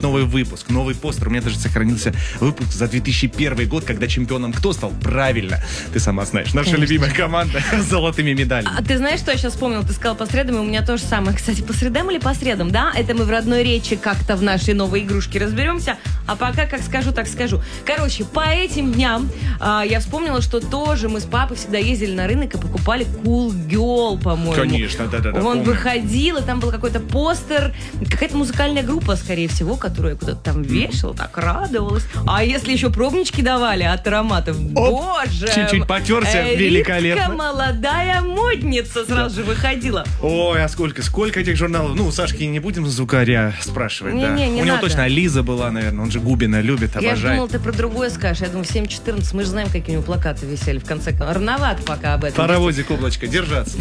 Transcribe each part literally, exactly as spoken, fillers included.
новый выпуск, новый постер. У меня даже сохранился выпуск за две тысячи первый год, когда чемпионом кто стал? Правильно, ты сама знаешь, наша Конечно. любимая команда с золотыми медалями. А ты знаешь, что я сейчас вспомнила? Ты сказал по средам, и у меня то же самое. Кстати, по средам или по средам, да? Это мы в родной речи как-то в нашей новой игрушке разберемся. А пока, как скажу, так скажу. Короче, по этим дням а, я вспомнила, что тоже мы с папой всегда ездили на рынок и покупали Cool Girl, по-моему. Конечно, да-да-да. Он помню. выходил, и там был какой-то постер, какая-то музыкальная группа, скорее всего, которую я куда-то там вешала, так радовалась. А если еще пробнички давали от ароматов, Оп, боже! чуть-чуть потерся, великолепно. Ритка молодая модница сразу да. же выходила. Ой, а сколько, сколько этих журналов? Ну, у Сашки не будем звукаря спрашивать, не, да? Не, не у него надо. точно Лиза была, наверное, он же Губина любит, обожает. Я думал, ты про другое скажешь. Я думаю, в семь четырнадцать мы же знаем, какие у него плакаты висели в конце. Рановато пока об этом. Паровозик, облачко, держаться.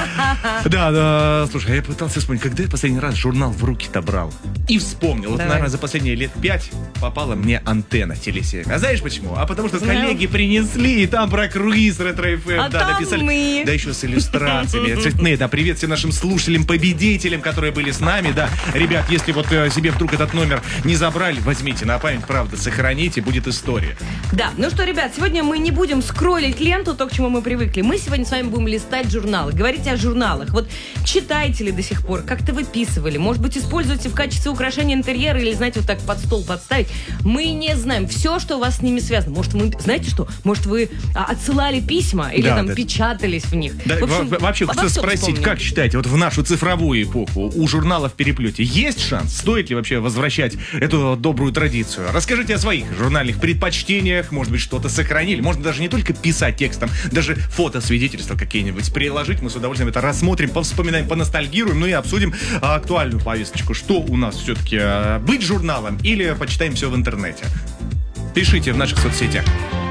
Да, да, слушай, я пытался вспомнить, когда я последний раз журнал в руки-то брал. И вспомнил. Вот, наверное, за последние лет пять попала мне антенна телесерия. А знаешь почему? А потому что коллеги принесли, и там про круиз ретро-эф эм, да, написали. Да еще с иллюстрациями. Цветные, да, привет всем нашим слушателям, победителям, которые были с нами, да. Ребят, если вот себе вдруг этот номер не забрали, возьмите на память, правда, сохраните, будет история. Да, ну что, ребят, сегодня мы не будем скроллить ленту, то, к чему мы привыкли. Мы сегодня с вами будем листать журналы, говорить о журналах. Вот читаете ли до сих пор, как-то выписывали, может быть, используете в качестве украшения интерьера или, знаете, вот так под стол подставить. Мы не знаем все, что у вас с ними связано. Может, вы, знаете что, может, вы а, отсылали письма или да, там да. печатались в них. Да, в общем, в- вообще, хочется спросить, вспомним. Как считаете, вот в нашу цифровую эпоху у журнала в переплете есть шанс? Стоит ли вообще возвращать эту добрую традицию? Расскажите о своих журнальных предпочтениях, может быть, что-то сохранили. Можно даже не только писать текстом, даже фотосвидетельства какие-нибудь приложить. Мы с удовольствием это рассмотрим, повспоминаем, поностальгируем, ну и обсудим а, актуальную повесточку. Что у нас все-таки а, быть журналом или почитаем все в интернете? Пишите в наших соцсетях.